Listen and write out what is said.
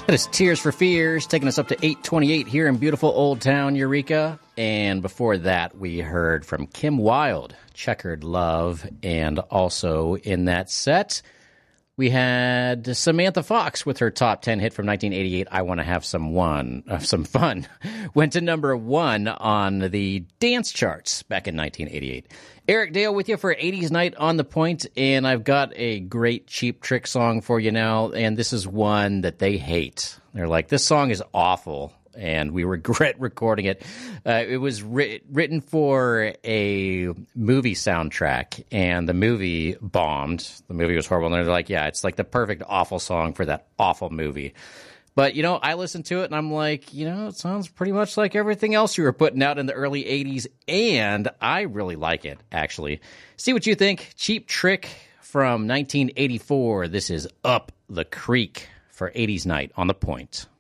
That is Tears for Fears, taking us up to 8:28 here in beautiful Old Town Eureka. And before that, we heard from Kim Wilde, Checkered Love. And also in that set, we had Samantha Fox with her top 10 hit from 1988, I Want to Have Some Fun. Went to number 1 on the dance charts back in 1988. Eric Dale with you for 80s Night on the Point, and I've got a great Cheap Trick song for you now, and this is one that they hate. They're like, this song is awful, and we regret recording it. It was written for a movie soundtrack, and the movie bombed. The movie was horrible, and they're like, yeah, it's like the perfect awful song for that awful movie. But, I listened to it, and I'm like, it sounds pretty much like everything else you were putting out in the early 80s, and I really like it, actually. See what you think. Cheap Trick from 1984. This is Up the Creek for 80s Night on the Point.